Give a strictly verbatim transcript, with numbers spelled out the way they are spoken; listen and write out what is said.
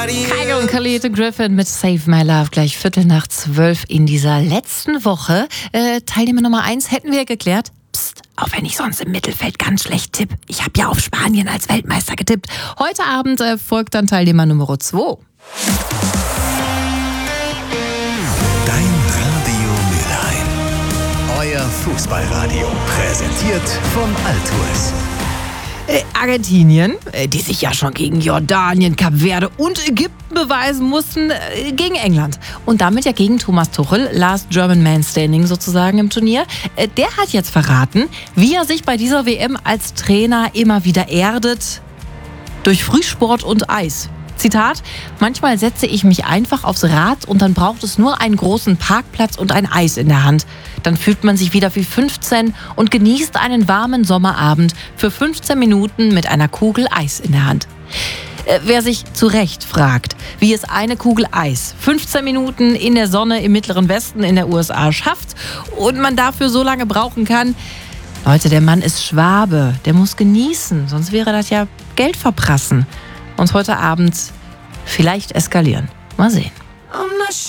Kygo und Khalid Griffin mit Save My Love gleich Viertel nach zwölf in dieser letzten Woche. Äh, Teilnehmer Nummer eins hätten wir geklärt. Psst, auch wenn ich sonst im Mittelfeld ganz schlecht tippe. Ich habe ja auf Spanien als Weltmeister getippt. Heute Abend äh, folgt dann Teilnehmer Nummer zwei. Dein Radio Mülheim. Euer Fußballradio. Präsentiert von Altours. Äh, Argentinien, äh, die sich ja schon gegen Jordanien, Kap Verde und Ägypten beweisen mussten, äh, gegen England. Und damit ja gegen Thomas Tuchel, Last German Man Standing sozusagen im Turnier. Äh, der hat jetzt verraten, wie er sich bei dieser W M als Trainer immer wieder erdet. Durch Frühsport und Eis. Zitat: Manchmal setze ich mich einfach aufs Rad und dann braucht es nur einen großen Parkplatz und ein Eis in der Hand. Dann fühlt man sich wieder wie fünfzehn und genießt einen warmen Sommerabend für fünfzehn Minuten mit einer Kugel Eis in der Hand. Äh, wer sich zu Recht fragt, wie es eine Kugel Eis fünfzehn Minuten in der Sonne im Mittleren Westen in der U S A schafft und man dafür so lange brauchen kann, Leute, der Mann ist Schwabe, der muss genießen, sonst wäre das ja Geld verprassen. Und heute Abend vielleicht eskalieren. Mal sehen.